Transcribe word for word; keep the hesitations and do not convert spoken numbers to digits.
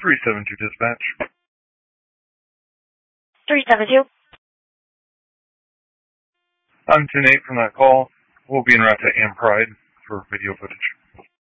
three seven two dispatch. three seven two. I'm ten eight from that call. We'll be en route to Am Pride for video footage.